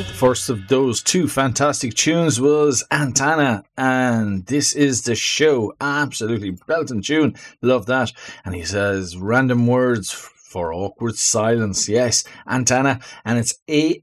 The first of those two fantastic tunes was Antana, and this is the show. Absolutely belting tune. Love that. And he says random words for awkward silence. Yes, Antana, and it's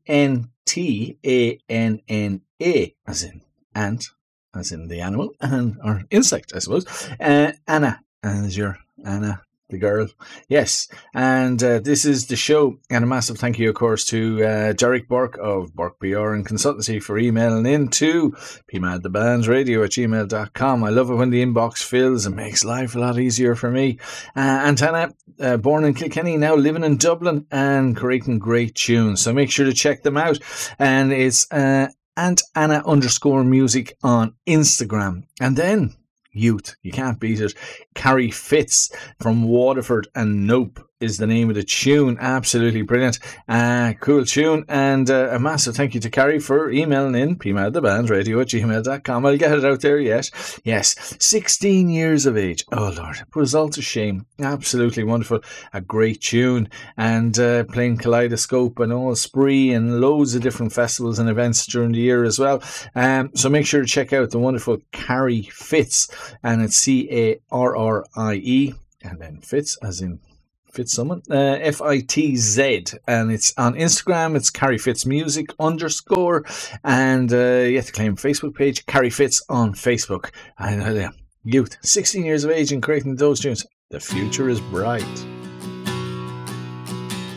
Antanna, as in ant, as in the animal, and or insect, I suppose. Anna, as your Anna, the girl. Yes, and this is the show. And a massive thank you, of course, to Derek Burke of Burke PR and Consultancy for emailing in to pmadthebandsradio@gmail.com. I love it when the inbox fills. It makes life a lot easier for me. Antana, born in Kilkenny, now living in Dublin and creating great tunes. So make sure to check them out. And it's Antanna_music on Instagram. And then youth, you can't beat it. Carrie Fitz from Waterford and Nope is the name of the tune. Absolutely brilliant. Cool tune. And a massive thank you to Carrie for emailing in pmadthebandsradio@gmail.com. I'll get it out there yet. Yes, 16 years of age. Oh Lord, it was all a shame. Absolutely wonderful. A great tune. And playing Kaleidoscope and all Spree and loads of different festivals and events during the year as well. So make sure to check out the wonderful Carrie Fitz, and it's Carrie, and then Fitz as in Fitz someone, Fitz, and it's on Instagram. It's Carrie Fitz Music _ and you have to claim Facebook page Carrie Fitz on Facebook. And youth, 16 years of age and creating those tunes. The future is bright.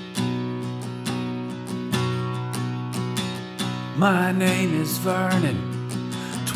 My name is Vernon.